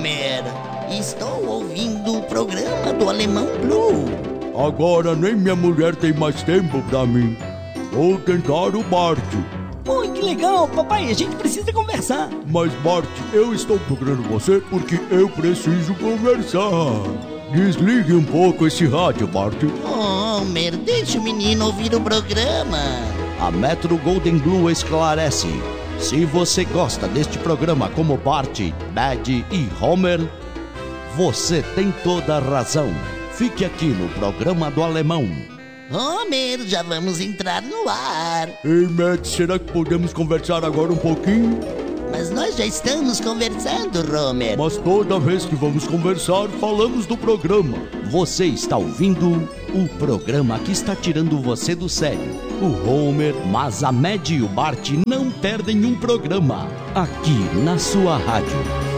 Homer. Estou ouvindo o programa do Alemão Blue. Agora nem minha mulher tem mais tempo pra mim. Vou tentar o Bart. Oi, que legal, papai, a gente precisa conversar. Mas Bart, eu estou procurando você porque eu preciso conversar. Desligue um pouco esse rádio, Bart. Homer, deixa o menino ouvir o programa. A Metro Golden Blue esclarece: se você gosta deste programa como Bart, Bad e Homer, você tem toda a razão. Fique aqui no programa do Alemão. Homer, já vamos entrar no ar. Ei, Matt, será que podemos conversar agora um pouquinho? Mas nós já estamos conversando, Homer. Mas toda vez que vamos conversar, falamos do programa. Você está ouvindo o programa que está tirando você do sério. O Homer, mas a Mad e o Bart não perdem um programa aqui na sua rádio.